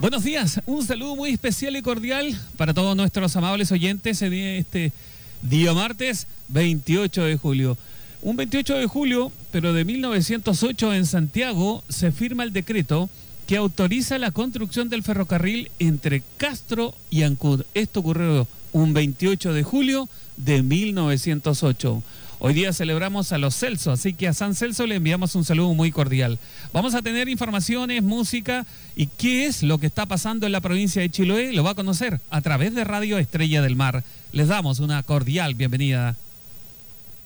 Buenos días, un saludo muy especial y cordial para todos nuestros amables oyentes en este día martes 28 de julio. Un 28 de julio, pero de 1908 en Santiago, se firma el decreto que autoriza la construcción del ferrocarril entre Castro y Ancud. Esto ocurrió un 28 de julio de 1908. Hoy día celebramos a los Celso, así que a San Celso le enviamos un saludo muy cordial. Vamos a tener informaciones, música y qué es lo que está pasando en la provincia de Chiloé. Lo va a conocer a través de Radio Estrella del Mar. Les damos una cordial bienvenida.